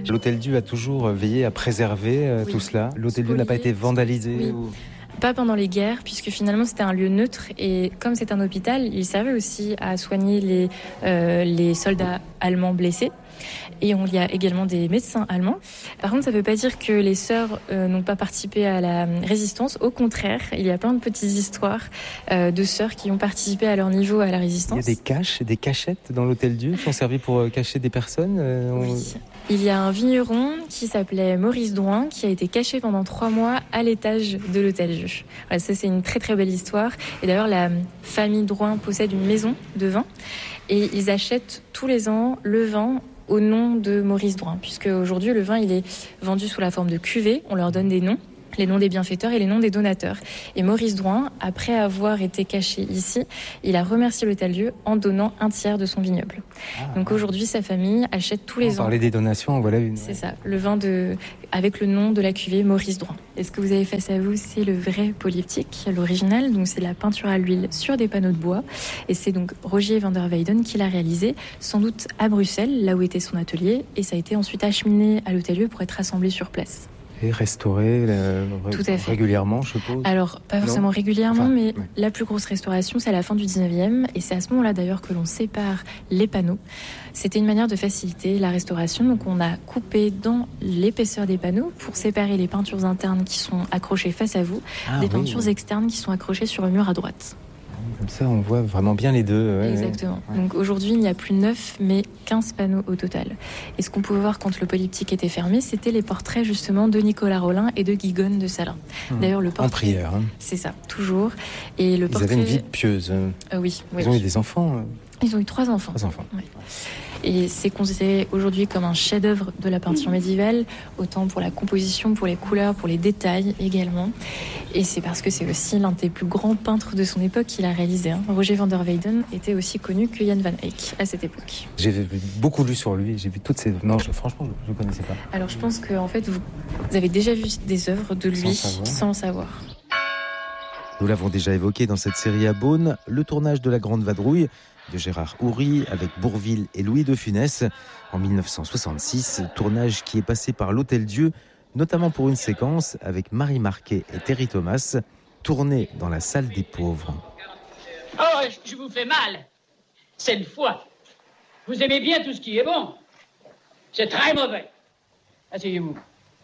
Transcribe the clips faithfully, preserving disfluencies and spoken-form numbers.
L'Hôtel-Dieu a toujours veillé à préserver euh, Oui. tout cela. L'Hôtel-Dieu n'a pas été vandalisé Oui. ou... Pas pendant les guerres, puisque finalement c'était un lieu neutre et comme c'est un hôpital, il servait aussi à soigner les, euh, les soldats allemands blessés. Et on y a également des médecins allemands. Par contre, ça ne veut pas dire que les sœurs euh, n'ont pas participé à la résistance. Au contraire, il y a plein de petites histoires euh, de sœurs qui ont participé à leur niveau à la résistance. Il y a des caches, des cachettes dans l'Hôtel-Dieu qui ont servi pour euh, cacher des personnes euh, on... Oui. Il y a un vigneron qui s'appelait Maurice Drouin qui a été caché pendant trois mois à l'étage de l'Hôtel-Dieu. Voilà, ça c'est une très très belle histoire. Et d'ailleurs, la famille Drouin possède une maison de vin et ils achètent tous les ans le vin au nom de Maurice Drouin, puisque aujourd'hui le vin il est vendu sous la forme de cuvées, on leur donne des noms, les noms des bienfaiteurs et les noms des donateurs. Et Maurice Drouin, après avoir été caché ici, il a remercié l'Hôtel-Dieu en donnant un tiers de son vignoble. Ah, Donc aujourd'hui sa famille achète tous les on ans. parlait des donations, voilà une. C'est ça, le vin de avec le nom de la cuvée Maurice Drouin. Et ce que vous avez face à vous, c'est le vrai polyptyque, l'original, donc c'est la peinture à l'huile sur des panneaux de bois. Et c'est donc Rogier van der Weyden qui l'a réalisé, sans doute à Bruxelles, là où était son atelier, et ça a été ensuite acheminé à l'Hôtel-Dieu pour être assemblé sur place. Et restauré euh, Tout à fait. régulièrement, je suppose. Alors, pas forcément non régulièrement, enfin, mais ouais. La plus grosse restauration, c'est à la fin du dix-neuvième. Et c'est à ce moment-là, d'ailleurs, que l'on sépare les panneaux. C'était une manière de faciliter la restauration. Donc, on a coupé dans l'épaisseur des panneaux pour séparer les peintures internes qui sont accrochées face à vous ah, des oui, peintures oui. externes qui sont accrochées sur le mur à droite. Comme ça, on voit vraiment bien les deux. Ouais, Exactement. Ouais. Donc aujourd'hui, il n'y a plus neuf, mais quinze panneaux au total. Et ce qu'on pouvait voir quand le polyptyque était fermé, c'était les portraits justement de Nicolas Rolin et de Guigone de Salins. Mmh. D'ailleurs, le portrait... En prière. Hein. C'est ça, toujours. Et le Ils portrait... avaient une vie pieuse. Euh, oui, oui. Ils ont eu des enfants. Euh... Ils ont eu trois enfants. Trois enfants. Oui. Et c'est considéré aujourd'hui comme un chef-d'œuvre de la peinture médiévale, autant pour la composition, pour les couleurs, pour les détails également. Et c'est parce que c'est aussi l'un des plus grands peintres de son époque qu'il a réalisé. Hein. Roger van der Weyden était aussi connu que Jan van Eyck à cette époque. J'ai beaucoup lu sur lui, j'ai vu toutes ces... Non, je, franchement, je ne connaissais pas. Alors je pense que en fait, vous, vous avez déjà vu des œuvres de lui sans, sans le savoir. Nous l'avons déjà évoqué dans cette série à Beaune, le tournage de La Grande Vadrouille de Gérard Houry avec Bourvil et Louis de Funès en dix-neuf cent soixante-six, tournage qui est passé par l'Hôtel-Dieu, notamment pour une séquence avec Marie Marquet et Terry Thomas, tournée dans la salle des pauvres. Oh, je vous fais mal. Cette fois, vous aimez bien tout ce qui est bon. C'est très mauvais. Asseyez-vous.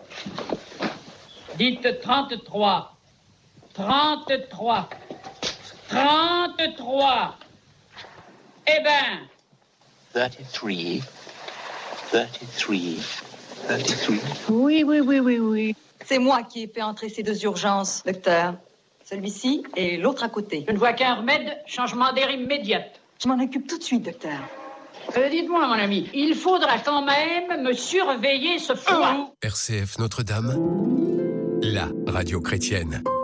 Dites trente-trois. trente-trois. trente-trois. Eh ben... thirty-three, thirty-three, thirty-three. Oui, oui, oui, oui, oui. C'est moi qui ai fait entrer ces deux urgences, docteur. Celui-ci et l'autre à côté. Je ne vois qu'un remède, changement d'air immédiat. Je m'en occupe tout de suite, docteur. Euh, dites-moi, mon ami, il faudra quand même me surveiller ce foie. R C F Notre-Dame, la radio chrétienne.